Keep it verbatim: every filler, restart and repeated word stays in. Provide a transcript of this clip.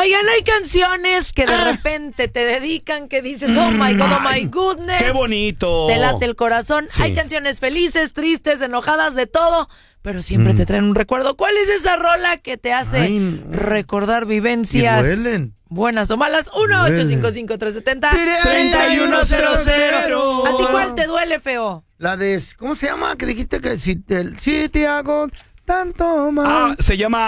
Oigan, hay canciones que de Ah. repente te dedican, que dices, oh my God, oh my goodness. ¡Qué bonito! Te late el corazón. Sí. Hay canciones felices, tristes, enojadas, de todo, pero siempre Mm. te traen un recuerdo. ¿Cuál es esa rola que te hace Ay, no. recordar vivencias Y duelen. buenas o malas? uno ocho cinco cinco tres siete cero Treinta tres y uno uno cero cero cero. cero. ¿A ti cuál te duele, feo? La de, ¿cómo se llama? Que dijiste que si te, si te hago tanto mal. Ah, se llama